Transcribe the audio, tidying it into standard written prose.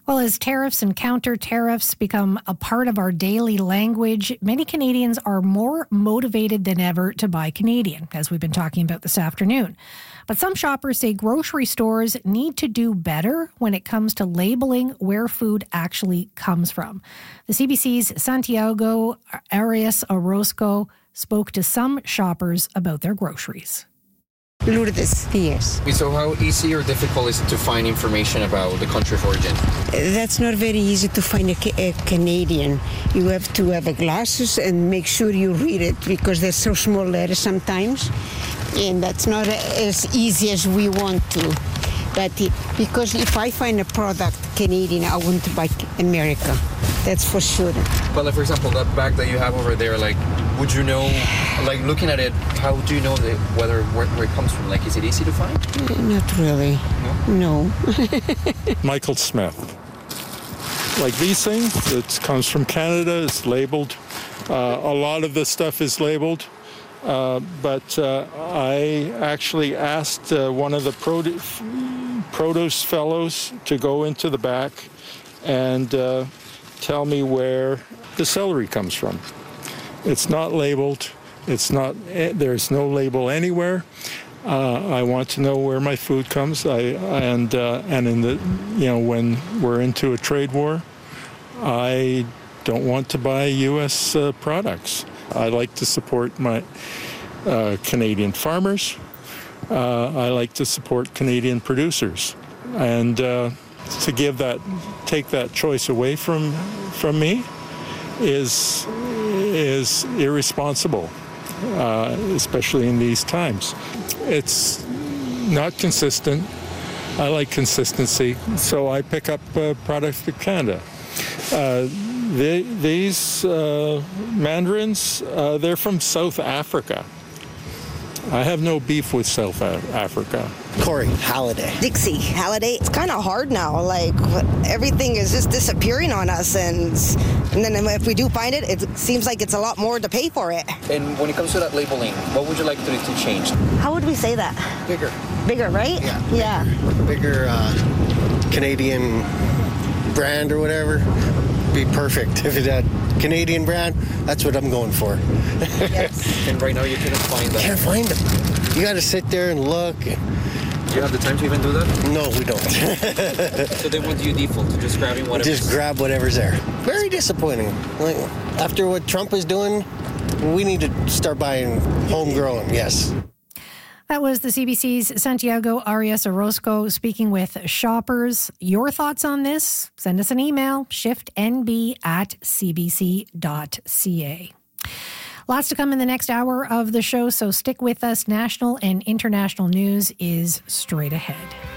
Well, as tariffs and counter-tariffs become a part of our daily language, many Canadians are more motivated than ever to buy Canadian, as we've been talking about this afternoon. But some shoppers say grocery stores need to do better when it comes to labeling where food actually comes from. The CBC's Santiago Arias Orozco spoke to some shoppers about their groceries. Lourdes Diaz. So how easy or difficult is it to find information about the country of origin? That's not very easy to find a Canadian. You have to have glasses and make sure you read it because they're so small letters sometimes. And that's not as easy as we want to. But because if I find a product Canadian, I want to buy America. That's for sure. But like, for example, that bag that you have over there, like, would you know, like looking at it, how do you know where it comes from? Like, is it easy to find? Not really. No. Michael Smith. Like these things, it comes from Canada, it's labeled. A lot of the stuff is labeled. But I actually asked one of the produce fellows to go into the back and tell me where the celery comes from. It's not labeled. There's no label anywhere. I want to know where my food comes. And in the, when we're into a trade war, I don't want to buy U.S. products. I like to support my Canadian farmers. I like to support Canadian producers. And to take that choice away from me is irresponsible, especially in these times. It's not consistent. I like consistency, so I pick up products from Canada. These mandarins, they're from South Africa. I have no beef with South Africa. Corey Halliday. Dixie Halliday. It's kind of hard now. Like, everything is just disappearing on us. And then if we do find it, it seems like it's a lot more to pay for it. And when it comes to that labeling, what would you like to change? How would we say that? Bigger. Bigger, right? Yeah. Bigger Canadian brand or whatever. Be perfect. If it had Canadian brand, that's what I'm going for. Yes. And right now you couldn't find that. Can't find them. You got to sit there and look. Do you have the time to even do that? No, we don't. So then what do you default to? Just grabbing whatever? Just grab whatever's there. Very disappointing. Like, after what Trump is doing, we need to start buying homegrown, yes. That was the CBC's Santiago Arias Orozco speaking with shoppers. Your thoughts on this? Send us an email, shiftnb@cbc.ca. Lots to come in the next hour of the show, so stick with us. National and international news is straight ahead.